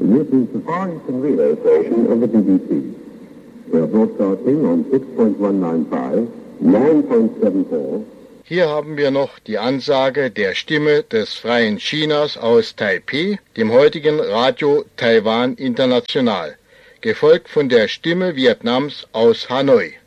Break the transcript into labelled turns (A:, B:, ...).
A: This is the Far Eastern Relay Station of the BBC. We are broadcasting on 6.195, 9.74.
B: Hier haben wir noch die Ansage der Stimme des Freien Chinas aus Taipeh, dem heutigen Radio Taiwan International, gefolgt von der Stimme Vietnams aus Hanoi.